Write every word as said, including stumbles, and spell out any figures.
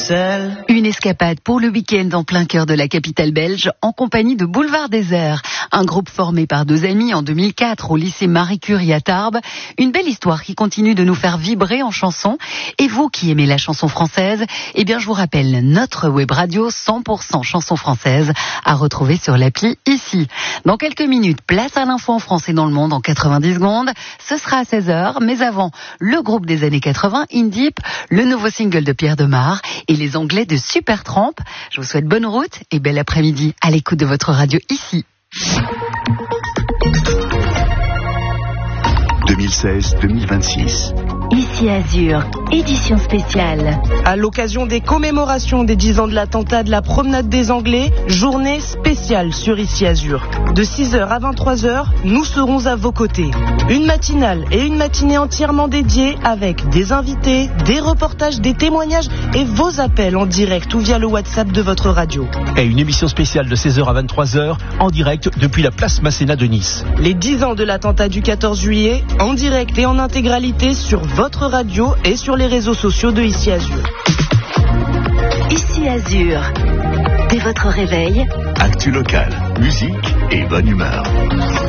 Bruxelles. Une escapade pour le week-end en plein cœur de la capitale belge en compagnie de Boulevard Désert, un groupe formé par deux amis en deux mille quatre au lycée Marie Curie à Tarbes. Une belle histoire qui continue de nous faire vibrer en chanson. Et vous qui aimez la chanson française, eh bien je vous rappelle notre web radio cent pour cent chanson française à retrouver sur l'appli ici. Dans quelques minutes, place à l'info en France et dans le monde en quatre-vingt-dix secondes. Ce sera à seize heures, mais avant, le groupe des années quatre-vingts, In Deep, le nouveau single de Pierre Demar et les Anglais de Supertramp. Je vous souhaite bonne route et bel après-midi à l'écoute de votre radio ici. deux mille seize deux mille vingt-six. Ici Azur, édition spéciale. À l'occasion des commémorations des dix ans de l'attentat de la promenade des Anglais, journée spéciale sur Ici Azur. De six heures à vingt-trois heures, nous serons à vos côtés. Une matinale et une matinée entièrement dédiée avec des invités, des reportages, des témoignages et vos appels en direct ou via le WhatsApp de votre radio. Et une émission spéciale de seize heures à vingt-trois heures en direct depuis la place Masséna de Nice. Les dix ans de l'attentat du quatorze juillet, en direct et en intégralité sur votre radio et sur les réseaux sociaux de Ici Azur. Ici Azur, dès votre réveil, Actu local, musique et bonne humeur.